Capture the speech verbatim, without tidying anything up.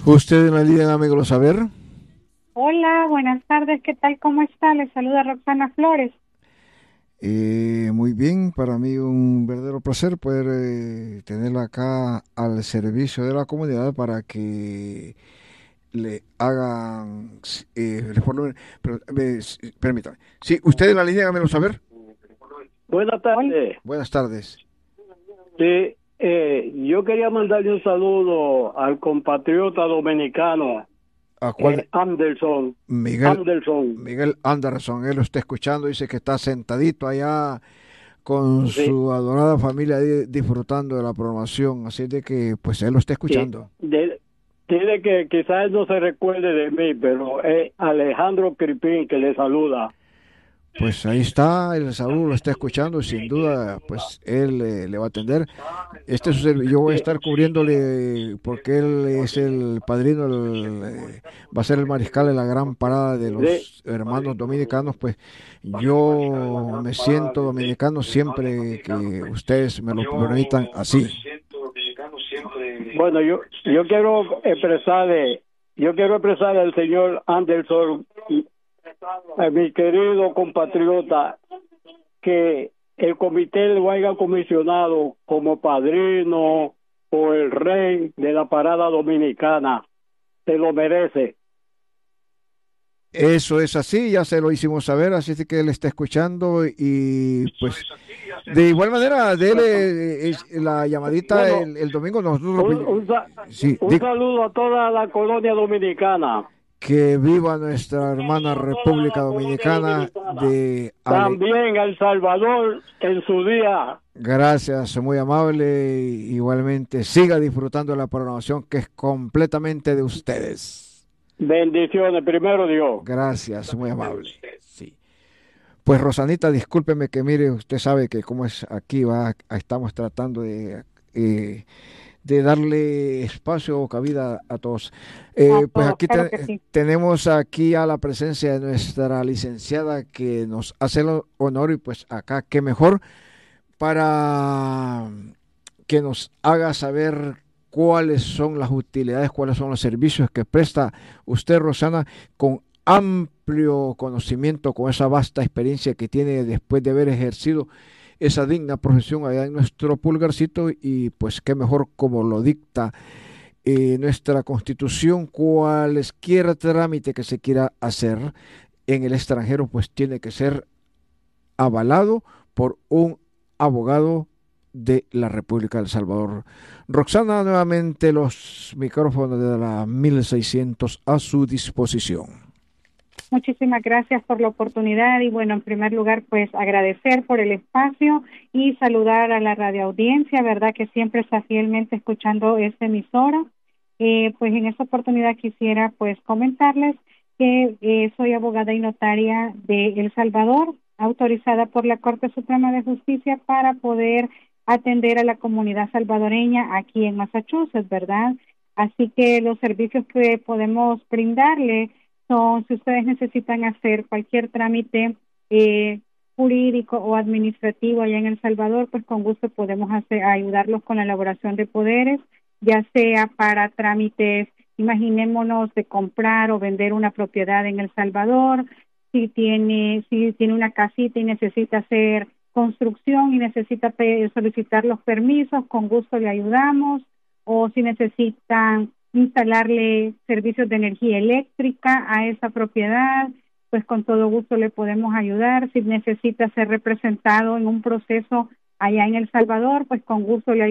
Usted en la línea, amigo, lo saber. Hola, buenas tardes, ¿qué tal? ¿Cómo está? Les saluda Roxana Flores. Eh, muy bien, para mí un verdadero placer poder eh, tenerla acá al servicio de la comunidad para que le hagan, eh, reformen- pero, eh, s- permítame. Sí, usted en la línea, hágamelo saber. Buenas Hola. tardes. Buenas tardes. Sí, eh, yo quería mandarle un saludo al compatriota dominicano ¿A cuál? eh, Anderson. Miguel, Anderson. Miguel Anderson, él lo está escuchando, dice que está sentadito allá con Sí, su adorada familia ahí disfrutando de la programación, así de que pues él lo está sí. escuchando. De- Tiene que quizás no se recuerde de mí, pero es Alejandro Cripín que le saluda. Pues ahí está, el Saúl lo está escuchando, sin duda, pues él eh, le va a atender. Este es su servi- yo voy a Sí, estar cubriéndole porque él es el padrino, el, eh, va a ser el mariscal de la gran parada de sí. los hermanos dominicanos. Pues yo me siento dominicano siempre que ustedes me lo permitan así. Bueno, yo yo quiero expresarle, yo quiero expresarle al señor Anderson, a mi querido compatriota, que el comité lo haya comisionado como padrino o el rey de la parada dominicana. Se lo merece. Eso es así, ya se lo hicimos saber, así es que él está escuchando y pues de igual manera, dele eh, la llamadita Bueno, el, el domingo. Nosotros, un, un, sa- sí, un digo, saludo a toda la colonia dominicana. que viva nuestra hermana República Dominicana de Ale. También a El Salvador en su día. Gracias, muy amable. Igualmente, siga disfrutando de la programación que es completamente de ustedes. Bendiciones, primero Dios. Gracias, muy amable. Sí. Pues Rosanita, discúlpeme que mire, usted sabe que como es aquí, va, estamos tratando de eh, de darle espacio o cabida a todos. A Eh, pues todos, aquí claro te- que sí. tenemos aquí a la presencia de nuestra licenciada que nos hace el honor y pues acá qué mejor para que nos haga saber cuáles son las utilidades, cuáles son los servicios que presta usted, Rosana, con amplio conocimiento, con esa vasta experiencia que tiene después de haber ejercido esa digna profesión allá en nuestro pulgarcito y pues qué mejor como lo dicta eh, nuestra constitución, cualesquier trámite que se quiera hacer en el extranjero pues tiene que ser avalado por un abogado de la República del Salvador. Roxana, nuevamente los micrófonos de la mil seiscientos a su disposición. Muchísimas gracias por la oportunidad y bueno, en primer lugar, pues agradecer por el espacio y saludar a la radioaudiencia, verdad que siempre está fielmente escuchando esta emisora. Eh, pues en esta oportunidad quisiera pues comentarles que eh, soy abogada y notaria de El Salvador, autorizada por la Corte Suprema de Justicia para poder atender a la comunidad salvadoreña aquí en Massachusetts, ¿verdad? Así que los servicios que podemos brindarle son, si ustedes necesitan hacer cualquier trámite eh, jurídico o administrativo allá en El Salvador, pues con gusto podemos hacer, ayudarlos con la elaboración de poderes, ya sea para trámites, imaginémonos de comprar o vender una propiedad en El Salvador, si tiene, si tiene una casita y necesita hacer construcción y necesita pe- solicitar los permisos, con gusto le ayudamos, o si necesitan instalarle servicios de energía eléctrica a esa propiedad, pues con todo gusto le podemos ayudar. Si necesita ser representado en un proceso allá en El Salvador, pues con gusto le